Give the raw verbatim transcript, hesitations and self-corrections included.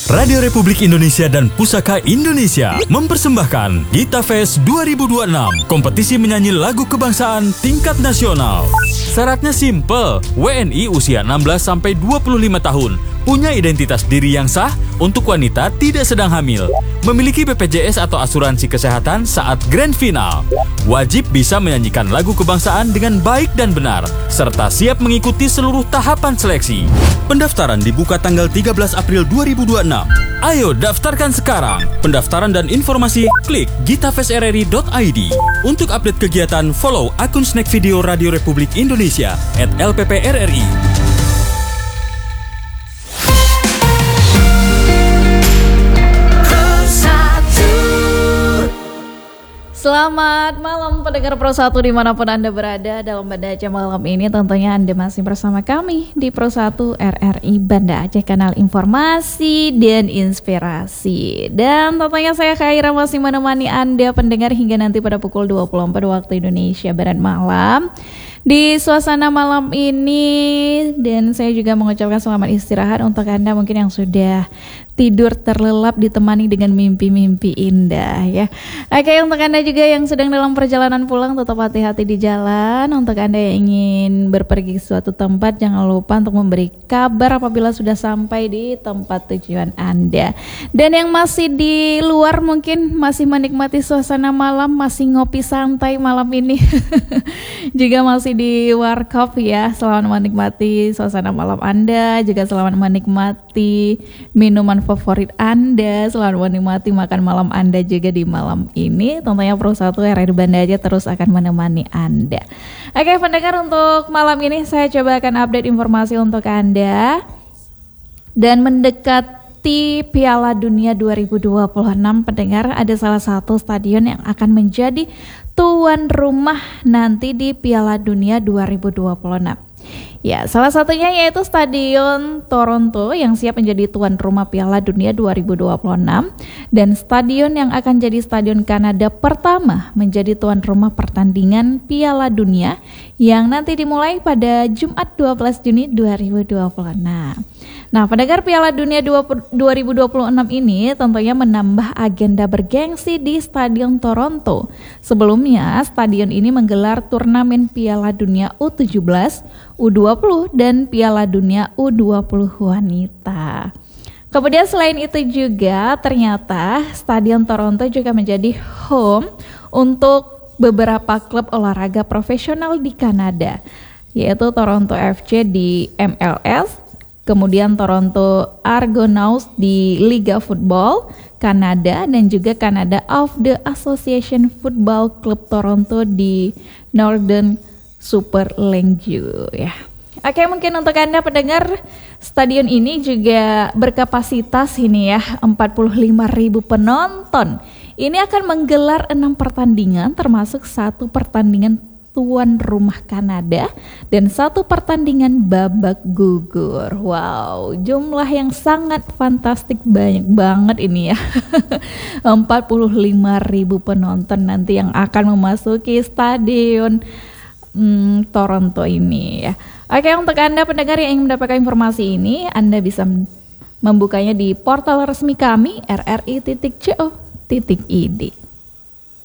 Radio Republik Indonesia dan Pusaka Indonesia mempersembahkan Gita Fest dua ribu dua puluh enam, kompetisi menyanyi lagu kebangsaan tingkat nasional. Syaratnya simple, W N I usia enam belas sampai dua puluh lima tahun, punya identitas diri yang sah, untuk wanita tidak sedang hamil, memiliki B P J S atau asuransi kesehatan saat grand final, wajib bisa menyanyikan lagu kebangsaan dengan baik dan benar, serta siap mengikuti seluruh tahapan seleksi. Pendaftaran dibuka tanggal tiga belas April dua ribu dua puluh enam. Ayo daftarkan sekarang. Pendaftaran dan informasi klik gitafestrri dot i d. Untuk update kegiatan, follow akun Snack Video Radio Republik Indonesia at L P P R R I. Selamat malam pendengar Pro satu dimanapun Anda berada. Dalam Banda Aceh malam ini tentunya Anda masih bersama kami di Pro satu R R I Banda Aceh, kanal informasi dan inspirasi. Dan tentunya saya Khaira masih menemani Anda pendengar hingga nanti pada pukul dua puluh empat waktu Indonesia Barat malam. Di suasana malam ini, dan saya juga mengucapkan selamat istirahat untuk Anda mungkin yang sudah tidur terlelap ditemani dengan mimpi-mimpi indah ya. Oke, untuk Anda juga yang sedang dalam perjalanan pulang, tetap hati-hati di jalan. Untuk Anda yang ingin berpergi ke suatu tempat, jangan lupa untuk memberi kabar apabila sudah sampai di tempat tujuan Anda. Dan yang masih di luar mungkin masih menikmati suasana malam, masih ngopi santai malam ini juga masih di warkop ya. Selamat menikmati suasana malam Anda, juga selamat menikmati minuman favorit Anda, selamat menikmati makan malam Anda juga di malam ini. Tentunya Pro satu R R I Banda Aceh terus akan menemani Anda. Oke pendengar, untuk malam ini saya coba akan update informasi untuk Anda. Dan mendekati Piala Dunia dua ribu dua puluh enam, pendengar, ada salah satu stadion yang akan menjadi tuan rumah nanti di Piala Dunia dua ribu dua puluh enam. Ya, salah satunya yaitu Stadion Toronto yang siap menjadi tuan rumah Piala Dunia dua ribu dua puluh enam, dan stadion yang akan jadi stadion Kanada pertama menjadi tuan rumah pertandingan Piala Dunia yang nanti dimulai pada Jumat dua belas Juni dua ribu dua puluh enam. Nah, pendengar, Piala Dunia dua ribu dua puluh enam ini tentunya menambah agenda bergengsi di Stadion Toronto. Sebelumnya, stadion ini menggelar turnamen Piala Dunia U tujuh belas, U dua puluh, dan Piala Dunia U dua puluh wanita. Kemudian selain itu juga ternyata Stadion Toronto juga menjadi home untuk beberapa klub olahraga profesional di Kanada, yaitu Toronto F C di M L S, kemudian Toronto Argonauts di Liga Football Kanada, dan juga Canada of the Association Football Club Toronto di Northern Super League ya. Oke, mungkin untuk Anda pendengar, stadion ini juga berkapasitas ini ya empat puluh lima ribu penonton. Ini akan menggelar enam pertandingan, termasuk satu pertandingan tuan rumah Kanada dan satu pertandingan babak gugur. Wow, jumlah yang sangat fantastik, banyak banget ini ya. empat puluh lima ribu penonton nanti yang akan memasuki stadion hmm, Toronto ini ya. Oke, untuk Anda pendengar yang ingin mendapatkan informasi ini, Anda bisa membukanya di portal resmi kami r r i titik co titik i d.